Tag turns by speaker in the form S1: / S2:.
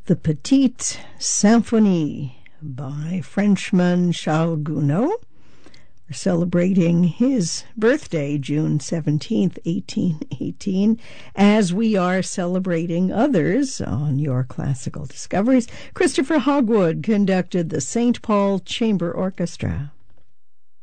S1: The Petite Symphonie by Frenchman Charles Gounod. We're celebrating his birthday, June 17th, 1818, as we are celebrating others on Your Classical Discoveries. Christopher Hogwood conducted the St. Paul Chamber Orchestra.